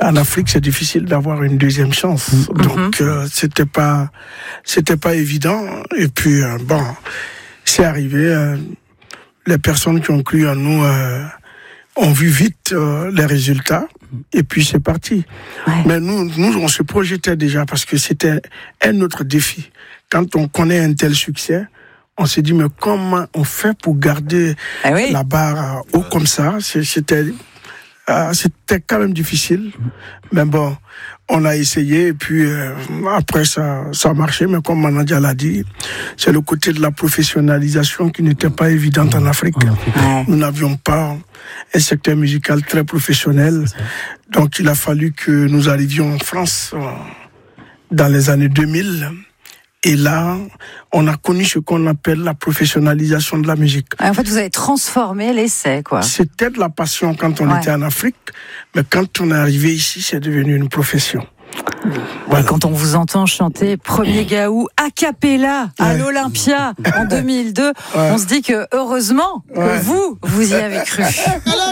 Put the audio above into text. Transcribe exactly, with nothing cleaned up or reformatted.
En Afrique, c'est difficile d'avoir une deuxième chance. Mm-hmm. Donc, euh, c'était pas, c'était pas évident. Et puis, euh, bon, c'est arrivé. Euh, les personnes qui ont cru en nous euh, ont vu vite euh, les résultats. Et puis, c'est parti. Ouais. Mais nous, nous, on se projetait déjà parce que c'était un autre défi. Quand on connaît un tel succès, on s'est dit, mais comment on fait pour garder ah oui. la barre haut comme ça? C'était... Euh, c'était quand même difficile, mais bon, on a essayé et puis euh, après ça, ça a marché. Mais comme Manadia l'a dit, c'est le côté de la professionnalisation qui n'était pas évidente en Afrique. Ouais. Nous n'avions pas un secteur musical très professionnel, donc il a fallu que nous arrivions en France euh, dans les années deux mille. Et là, on a connu ce qu'on appelle la professionnalisation de la musique. En fait, vous avez transformé l'essai, quoi. C'était de la passion quand on ouais. était en Afrique, mais quand on est arrivé ici, c'est devenu une profession. Voilà. Quand on vous entend chanter Premier Gaou a cappella à ouais. l'Olympia en deux mille deux, ouais. on se dit que heureusement ouais. que vous, vous y avez cru.